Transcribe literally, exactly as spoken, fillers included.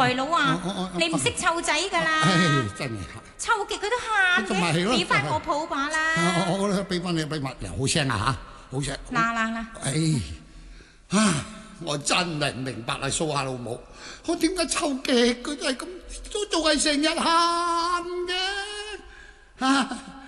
財佬啊，你唔識湊仔㗎啦！ 真係湊極佢都喊嘅，俾翻我抱把啦！ 我我我俾翻你，俾埋嚟好聲啊嚇，好聲！ 嗱嗱嗱！ 哎啊！我真係唔明白啊，蘇下老母，我點解湊極佢都係咁，都仲係成日喊嘅啊！